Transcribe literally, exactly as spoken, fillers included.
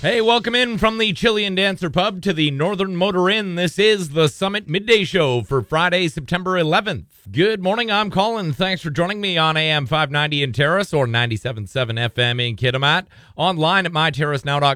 Hey, welcome in from the Chilean Dancer Pub to the Northern Motor Inn. This is the Summit Midday Show for Friday, September eleventh. Good morning, I'm Colin. Thanks for joining me on A M five ninety in Terrace or ninety-seven point seven F M in Kitimat. Online at my terrace now dot